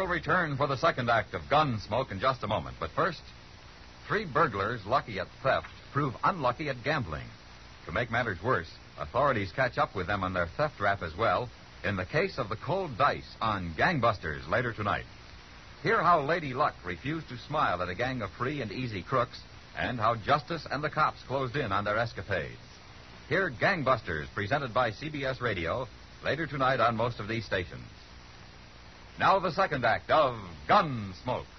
will return for the second act of Gunsmoke in just a moment. But first, 3 burglars lucky at theft prove unlucky at gambling. To make matters worse, authorities catch up with them on their theft rap as well in the case of the cold dice on Gangbusters later tonight. Hear how Lady Luck refused to smile at a gang of free and easy crooks and how justice and the cops closed in on their escapades. Hear Gangbusters presented by CBS Radio later tonight on most of these stations. Now the second act of Gunsmoke.